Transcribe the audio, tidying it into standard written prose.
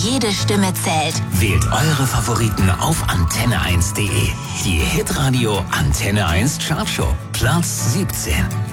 jede Stimme zählt. Wählt eure Favoriten auf antenne1.de. Die Hitradio Antenne 1 Chartshow. Platz 17.